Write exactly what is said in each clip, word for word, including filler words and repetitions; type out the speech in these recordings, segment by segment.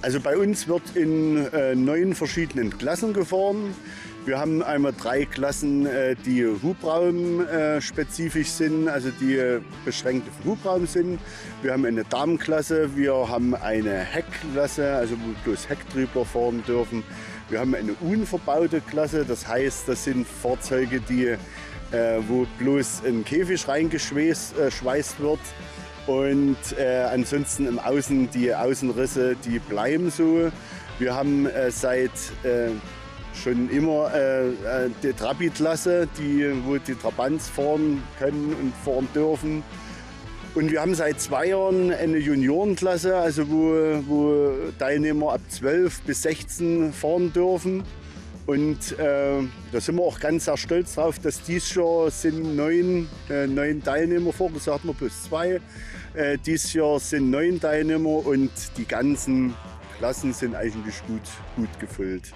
Also bei uns wird in äh, neun verschiedenen Klassen gefahren. Wir haben einmal drei Klassen, äh, die hubraumspezifisch äh, sind, also die äh, beschränkt auf Hubraum sind. Wir haben eine Damenklasse, wir haben eine Heckklasse, also wo bloß Hecktriebler fahren dürfen. Wir haben eine unverbaute Klasse, das heißt, das sind Fahrzeuge, die, äh, wo bloß ein Käfig reingeschweißt äh, wird. Und äh, ansonsten im Außen, die Außenrisse, die bleiben so. Wir haben äh, seit äh, schon immer äh, äh, die Trabi-Klasse, die, wo die Trabants fahren können und fahren dürfen. Und wir haben seit zwei Jahren eine Juniorenklasse, also wo, wo Teilnehmer ab zwölf bis sechzehn fahren dürfen. Und äh, da sind wir auch ganz sehr stolz drauf, dass dieses Jahr sind neun, äh, neun Teilnehmer vorgesagt, hatten wir plus zwei. Äh, dieses Jahr sind neun Teilnehmer und die ganzen Klassen sind eigentlich gut, gut gefüllt.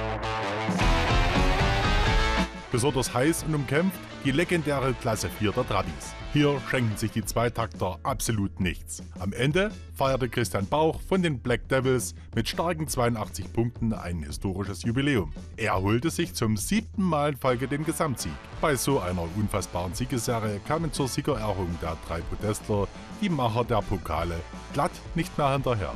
Besonders heiß und umkämpft die legendäre Klasse vier der Trabis. Hier schenken sich die Zweitakter absolut nichts. Am Ende feierte Christian Bauch von den Black Devils mit starken zweiundachtzig Punkten ein historisches Jubiläum. Er holte sich zum siebten Mal in Folge den Gesamtsieg. Bei so einer unfassbaren Siegesserie kamen zur Siegerehrung der drei Podestler die Macher der Pokale glatt nicht mehr hinterher.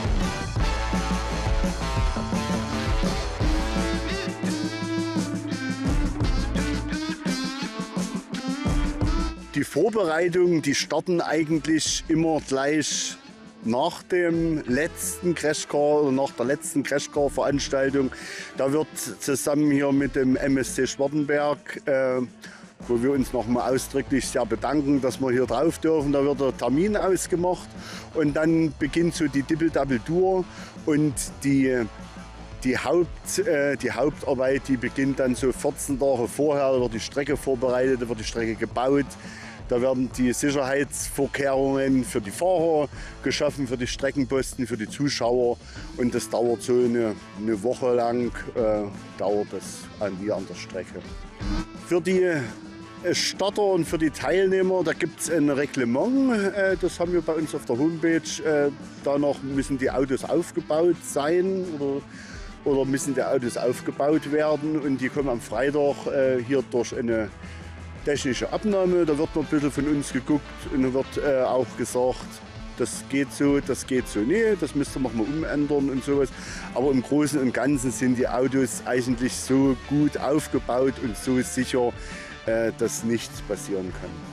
Die Vorbereitungen, die starten eigentlich immer gleich nach dem letzten Crashcar oder nach der letzten Crashcar-Veranstaltung. Da wird zusammen hier mit dem M S C Schwartenberg, äh, wo wir uns nochmal ausdrücklich sehr bedanken, dass wir hier drauf dürfen, da wird der Termin ausgemacht und dann beginnt so die Dippel-Dappel-Tour und die Die, Haupt, äh, die Hauptarbeit, die beginnt dann so vierzehn Tage vorher, da wird die Strecke vorbereitet, da wird die Strecke gebaut. Da werden die Sicherheitsvorkehrungen für die Fahrer geschaffen, für die Streckenposten, für die Zuschauer. Und das dauert so eine, eine Woche lang, äh, dauert das an, hier an der Strecke. Für die Starter und für die Teilnehmer, da gibt es ein Reglement, äh, das haben wir bei uns auf der Homepage. Äh, danach müssen die Autos aufgebaut sein oder oder müssen die Autos aufgebaut werden und die kommen am Freitag äh, hier durch eine technische Abnahme. Da wird noch ein bisschen von uns geguckt und dann wird äh, auch gesagt, das geht so, das geht so, nee, das müsst ihr nochmal umändern und sowas. Aber im Großen und Ganzen sind die Autos eigentlich so gut aufgebaut und so sicher, äh, dass nichts passieren kann.